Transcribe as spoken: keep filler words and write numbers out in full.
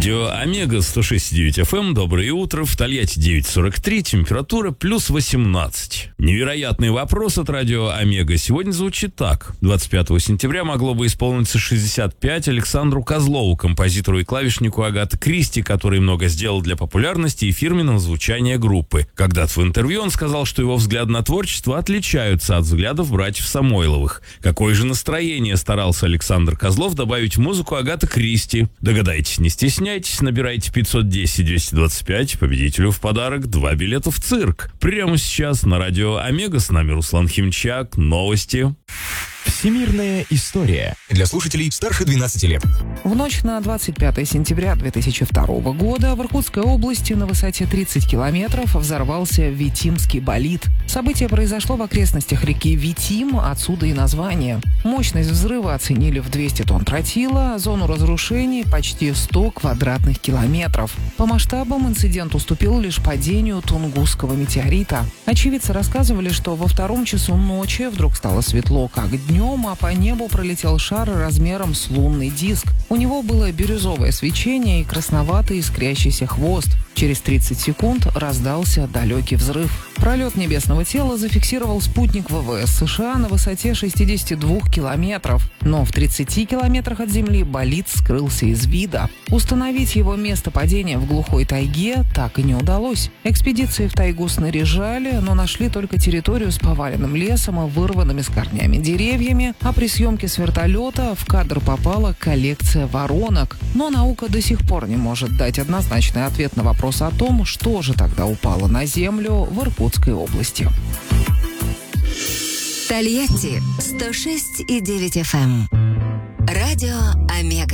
Радио Омега сто шесть и девять эф эм. Доброе утро. В Тольятти девять сорок три. Температура плюс восемнадцать. Невероятный вопрос от Радио Омега сегодня звучит так. двадцать пятого сентября могло бы исполниться шестьдесят пять Александру Козлову, композитору и клавишнику Агаты Кристи, который много сделал для популярности и фирменного звучания группы. Когда-то в интервью он сказал, что его взгляды на творчество отличаются от взглядов братьев Самойловых. Какое же настроение старался Александр Козлов добавить в музыку Агаты Кристи? Догадайтесь, не стесняйтесь, набирайте пятьсот десять двести двадцать пять, победителю в подарок два билета в цирк. Прямо сейчас на Радио Омега с нами Руслан Химчак. Новости. Всемирная история для слушателей старше двенадцати лет. В ночь на двадцать пятое сентября две тысячи второго года в Иркутской области на высоте тридцать километров взорвался Витимский болид. Событие произошло в окрестностях реки Витим, отсюда и название. Мощность взрыва оценили в двести тонн тротила, зону разрушений почти сто квадратных километров. По масштабам инцидент уступил лишь падению Тунгусского метеорита. Очевидцы рассказывали, что во втором часу ночи вдруг стало светло, как днем, а по небу пролетел шар размером с лунный диск. У него было бирюзовое свечение и красноватый искрящийся хвост. Через тридцать секунд раздался далекий взрыв. Пролет небесного тела зафиксировал спутник вэ вэ эс США на высоте шестидесяти двух километров. Но в тридцати километрах от Земли болид скрылся из вида. Установить его место падения в глухой тайге так и не удалось. Экспедиции в тайгу снаряжали, но нашли только территорию с поваленным лесом и вырванными с корнями деревьями, а при съемке с вертолета в кадр попала коллекция воронок. Но наука до сих пор не может дать однозначный ответ на вопрос о том, что же тогда упало на землю в Иркутской области. Тольятти сто шесть и девять эф эм. Радио Омега.